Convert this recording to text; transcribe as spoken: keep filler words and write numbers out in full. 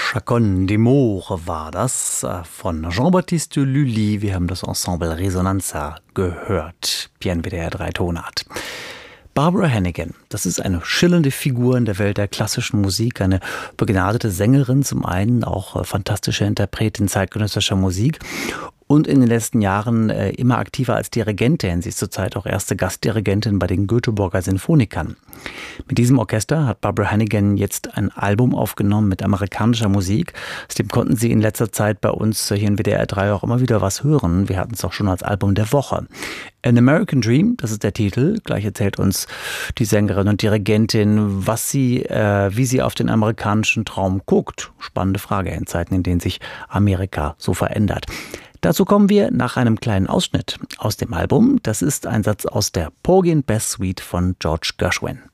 Chacun des Mots war das von Jean-Baptiste Lully. Wir haben das Ensemble Resonanza gehört. P N W D R drei Tonart. Barbara Hannigan, das ist eine schillernde Figur in der Welt der klassischen Musik, eine begnadete Sängerin zum einen, auch fantastische Interpretin zeitgenössischer Musik und in den letzten Jahren äh, immer aktiver als Dirigentin. Sie ist zurzeit auch erste Gastdirigentin bei den Göteborger Sinfonikern. Mit diesem Orchester hat Barbara Hannigan jetzt ein Album aufgenommen mit amerikanischer Musik. Aus dem konnten Sie in letzter Zeit bei uns hier in W D R drei auch immer wieder was hören. Wir hatten es auch schon als Album der Woche. An American Dream, das ist der Titel. Gleich erzählt uns die Sängerin und Dirigentin, was sie, äh, wie sie auf den amerikanischen Traum guckt. Spannende Frage in Zeiten, in denen sich Amerika so verändert. Dazu kommen wir nach einem kleinen Ausschnitt aus dem Album. Das ist ein Satz aus der Porgy and Bess Suite von George Gershwin.